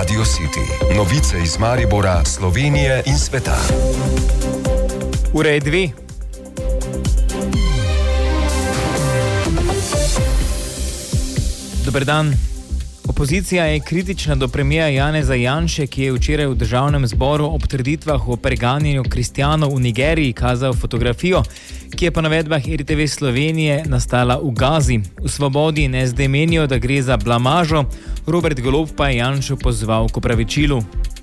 Radio City. Novice iz Maribora, Slovenije in sveta. Ura je 2. Dober dan. Opozicija je kritična do premijera Janeza Janše, ki je včeraj v državnem zboru ob trditvah o preganjanju kristjanov v Nigeriji kazal fotografijo, ki je po navedbah RTV Slovenije nastala v Gazi. V Svobodi in SD menijo, da gre za blamažo, Robert Golob pa je Janšo pozval k opravičilu.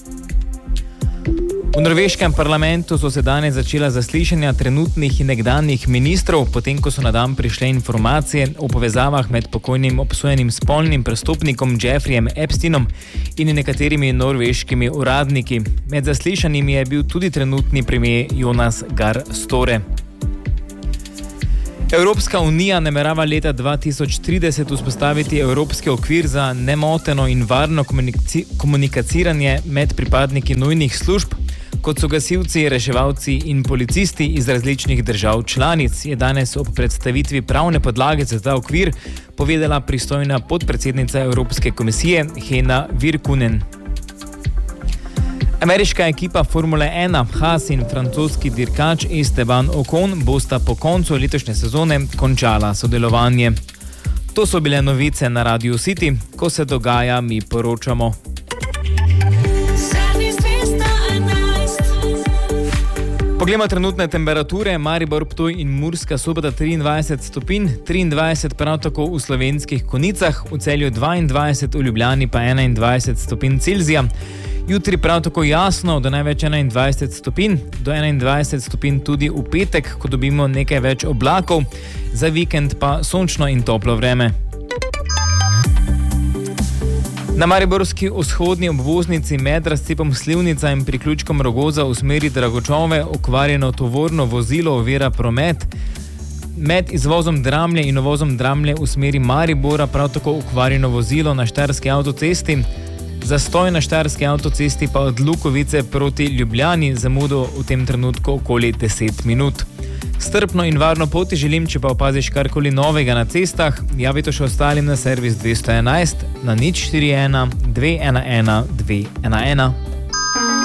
V norveškem parlamentu so se danes začela zaslišanja trenutnih in nekdanjih ministrov, potem ko so na dan prišle informacije o povezavah med pokojnim obsojenim spolnim prestopnikom Jeffreyjem Epsteinom in nekaterimi norveškimi uradniki. Med zaslišanjimi je bil tudi trenutni premier Jonas Gahr Støre. Evropska unija namerava leta 2030 vzpostaviti evropski okvir za nemoteno in varno komuniciranje med pripadniki nujnih služb, kot so gasilci, reševalci in policisti iz različnih držav članic, je danes ob predstavitvi pravne podlage za ta okvir povedala pristojna podpredsednica Evropske komisije Hena Virkkunen. Ameriška ekipa Formule 1 Haas in francoski dirkač Esteban Ocon bosta po koncu letošnje sezone končala sodelovanje. To so bile novice na Radio City, ko se dogaja, mi poročamo. Poglejmo trenutne temperature. Maribor, Ptuj in Murska Sobota 23 stopinj, 23 prav tako v Slovenskih Konjicah, v Celju 22, v Ljubljani pa 21 stopinj Celzija. Jutri prav tako jasno, do največ 21 stopinj, do 21 stopinj tudi v petek, ko dobimo nekaj več oblakov, za vikend pa sončno in toplo vreme. Na mariborski vzhodni obvoznici med razcepom Slivnica in priključkom Rogoza v smeri Dragočove okvarjeno tovorno vozilo ovira promet. Med izvozom Dramlje in uvozom Dramlje v smeri Maribora prav tako okvarjeno vozilo na Štajerski avtocesti. Zastoj na Štajerski avtocesti pa od Lukovice proti Ljubljani zamudo v tem trenutku okoli 10 minut. Strpno in varno poti želim, če pa opaziš karkoli novega na cestah, javi to še ostalim na servis 211 na 041 211 211.